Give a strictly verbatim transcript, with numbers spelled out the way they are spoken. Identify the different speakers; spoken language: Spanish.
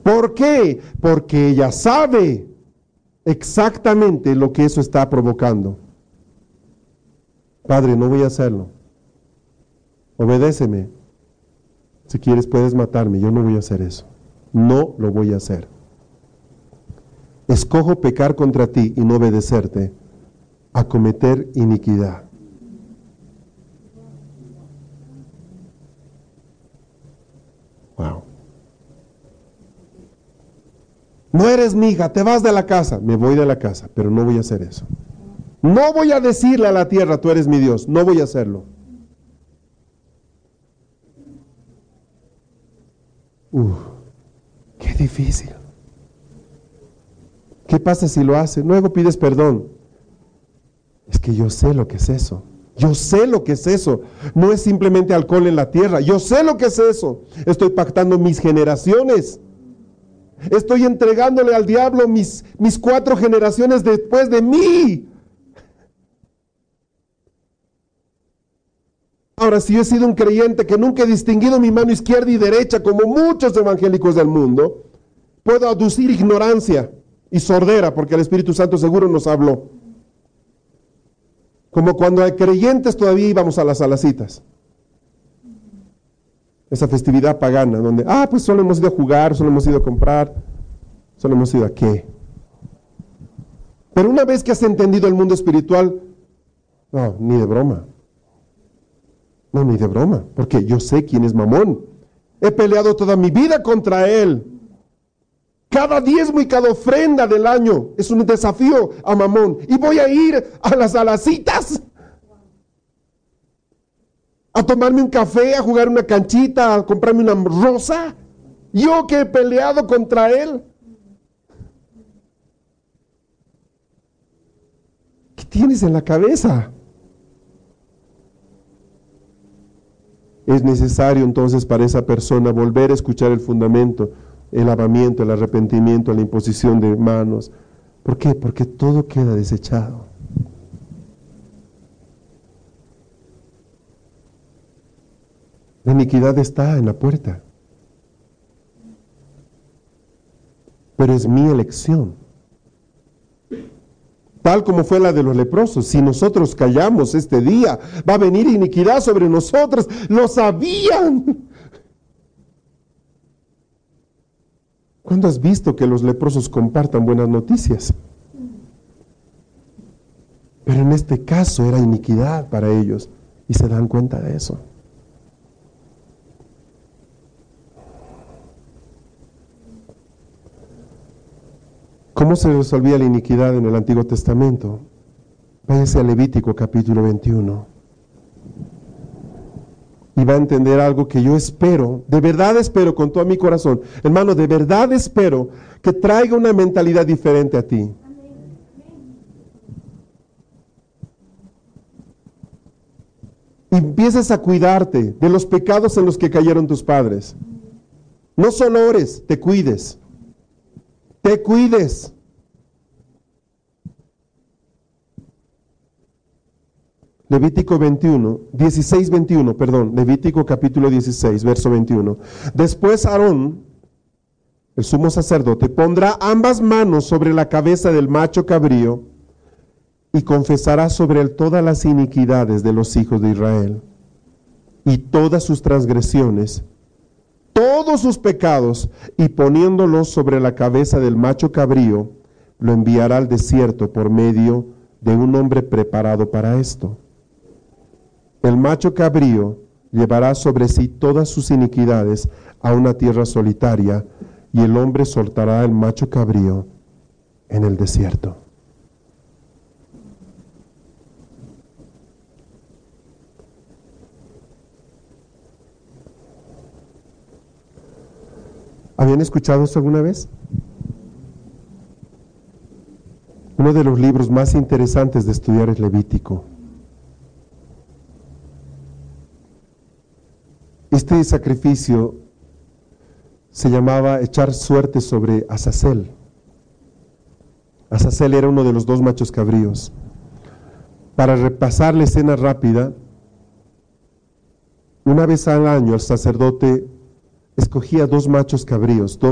Speaker 1: ¿Por qué? Porque ella sabe exactamente lo que eso está provocando. Padre, no voy a hacerlo. Obedéceme. Si quieres puedes matarme, yo no voy a hacer eso. No lo voy a hacer. Escojo pecar contra ti y no obedecerte, a cometer iniquidad. Wow. No eres mi hija, te vas de la casa. Me voy de la casa, pero no voy a hacer eso. No voy a decirle a la tierra, tú eres mi Dios. No voy a hacerlo. Uf, qué difícil. ¿Qué pasa si lo hace? Luego pides perdón. Es que yo sé lo que es eso. Yo sé lo que es eso. No es simplemente alcohol en la tierra. Yo sé lo que es eso. Estoy pactando mis generaciones. Estoy entregándole al diablo mis, mis cuatro generaciones después de mí. Ahora, si yo he sido un creyente que nunca he distinguido mi mano izquierda y derecha como muchos evangélicos del mundo, puedo aducir ignorancia y sordera porque el Espíritu Santo seguro nos habló. Como cuando hay creyentes todavía íbamos a las alacitas. Esa festividad pagana donde, ah, pues solo hemos ido a jugar, solo hemos ido a comprar, solo hemos ido a qué. Pero una vez que has entendido el mundo espiritual, no, ni de broma. No, ni de broma, porque yo sé quién es Mamón. He peleado toda mi vida contra él. Cada diezmo y cada ofrenda del año es un desafío a Mamón. Y voy a ir a las alacitas a tomarme un café, a jugar una canchita, a comprarme una rosa. Yo que he peleado contra él. ¿Qué tienes en la cabeza? Es necesario entonces para esa persona volver a escuchar el fundamento, el lavamiento, el arrepentimiento, la imposición de manos. ¿Por qué? Porque todo queda desechado. La iniquidad está en la puerta. Pero es mi elección. Tal como fue la de los leprosos. Si nosotros callamos este día, va a venir iniquidad sobre nosotros. ¡Lo sabían! ¿Cuándo has visto que los leprosos compartan buenas noticias? Pero en este caso era iniquidad para ellos. Y se dan cuenta de eso. ¿Cómo se resolvía la iniquidad en el Antiguo Testamento? Váyase a Levítico capítulo veintiuno. Y va a entender algo que yo espero, de verdad espero con todo mi corazón. Hermano, de verdad espero que traiga una mentalidad diferente a ti. Y empieces a cuidarte de los pecados en los que cayeron tus padres. No solo ores, te cuides. Te cuides. Levítico veintiuno, dieciséis, veintiuno, perdón, Levítico capítulo dieciséis, verso veintiuno. Después Aarón, el sumo sacerdote, pondrá ambas manos sobre la cabeza del macho cabrío y confesará sobre él todas las iniquidades de los hijos de Israel y todas sus transgresiones, todos sus pecados, y poniéndolos sobre la cabeza del macho cabrío, lo enviará al desierto por medio de un hombre preparado para esto. El macho cabrío llevará sobre sí todas sus iniquidades a una tierra solitaria, y el hombre soltará el macho cabrío en el desierto. ¿Habían escuchado esto alguna vez? Uno de los libros más interesantes de estudiar es Levítico. Este sacrificio se llamaba echar suerte sobre Azazel. Azazel era uno de los dos machos cabríos. Para repasar la escena rápida, una vez al año el sacerdote escogía dos machos cabríos, dos